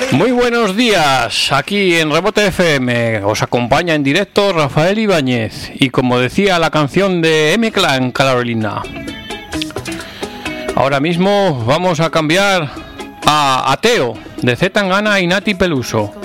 Muy buenos días, aquí en Rebote FM os acompaña en directo Rafael Ibáñez y como decía la canción de M-Clan, Carolina. Ahora mismo vamos a cambiar a Ateo de Z Tangana y Nati Peluso.